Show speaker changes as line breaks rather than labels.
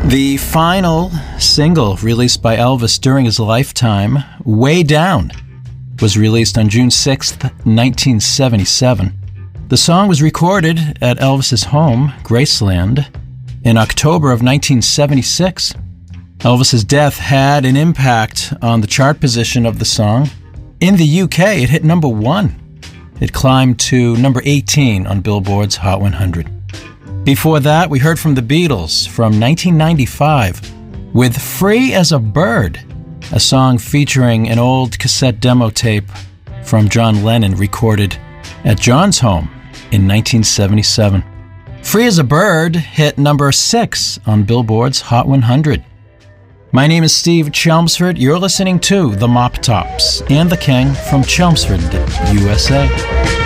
The final single released by Elvis during his lifetime, Way Down, was released on June 6th, 1977. The song was recorded at Elvis's home, Graceland, in October of 1976. Elvis's death had an impact on the chart position of the song. In the UK, it hit number 1. It climbed to number 18 on Billboard's Hot 100. Before that, we heard from the Beatles from 1995 with Free as a Bird, a song featuring an old cassette demo tape from John Lennon recorded at John's home in 1977. Free as a Bird hit number 6 on Billboard's Hot 100. My name is Steve Chelmsford. You're listening to The Mop Tops and The King from Chelmsford, USA.